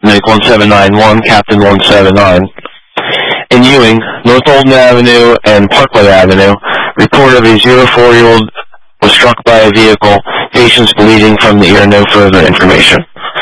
Medic 1791, Captain 179. In Ewing, North Olden Avenue and Parkway Avenue, report of a 04-year-old was struck by a vehicle. Patients bleeding from the ear. No further information.